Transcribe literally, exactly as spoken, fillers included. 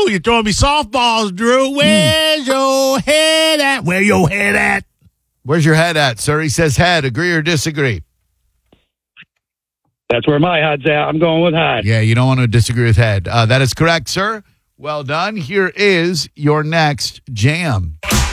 Ooh, you're throwing me softballs, Drew. Where's mm. your head at? Where your head at? Where's your head at, sir? He says head. Agree or disagree? That's where my head's at. I'm going with head. Yeah, you don't want to disagree with head. Uh, that is correct, sir. Well done. Here is your next jam.